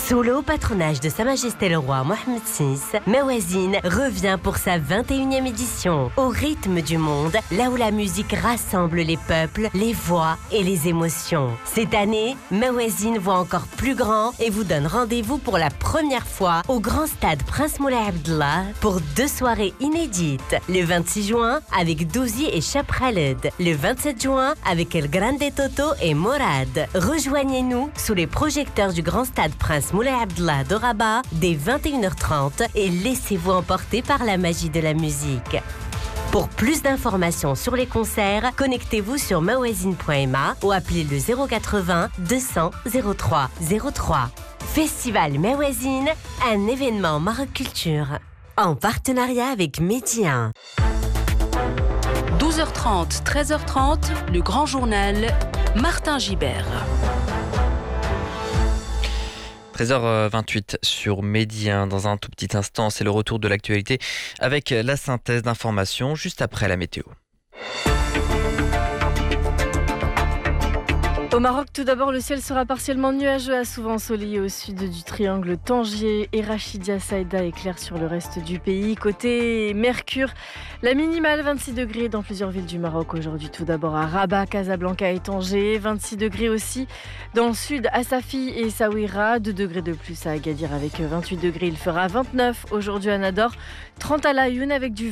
Sous le haut patronage de Sa Majesté le Roi Mohammed VI, Mawazine revient pour sa 21e édition, au rythme du monde, là où la musique rassemble les peuples, les voix et les émotions. Cette année, Mawazine voit encore plus grand et vous donne rendez-vous pour la première fois au Grand Stade Prince Moulay Abdellah pour 2 soirées inédites. Le 26 juin avec Douzi et Chap Khaled. Le 27 juin avec El Grande Toto et Morad. Rejoignez-nous sous les projecteurs du Grand Stade Prince Moulay Abdellah de Rabat dès 21h30 et laissez-vous emporter par la magie de la musique. Pour plus d'informations sur les concerts, connectez-vous sur mawazine.ma ou appelez le 080 200 03 03. Festival Mawazine, un événement Maroc Culture. En partenariat avec Média. 12h30, 13h30, le grand journal, Martin Gibert. 13h28 sur Média. Dans un tout petit instant, c'est le retour de l'actualité avec la synthèse d'informations juste après la météo. Au Maroc, tout d'abord, le ciel sera partiellement nuageux à souvent ensoleillé au sud du triangle Tangier et Rachidia Saïda est clair sur le reste du pays. Côté Mercure, la minimale 26 degrés dans plusieurs villes du Maroc aujourd'hui. Tout d'abord à Rabat, Casablanca et Tanger, 26 degrés aussi dans le sud à Safi et Saouira, 2 degrés de plus à Agadir avec 28 degrés. Il fera 29 aujourd'hui à Nador, 30 à La Laayoune avec du